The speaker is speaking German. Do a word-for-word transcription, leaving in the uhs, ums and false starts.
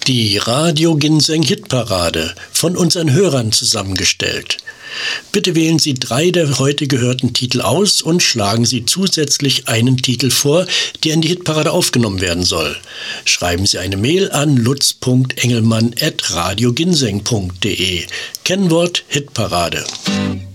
Die Radio Ginseng Hitparade, von unseren Hörern zusammengestellt. Bitte wählen Sie drei der heute gehörten Titel aus und schlagen Sie zusätzlich einen Titel vor, der in die Hitparade aufgenommen werden soll. Schreiben Sie eine Mail an lutz punkt engelmann at radioginseng punkt de. Kennwort Hitparade.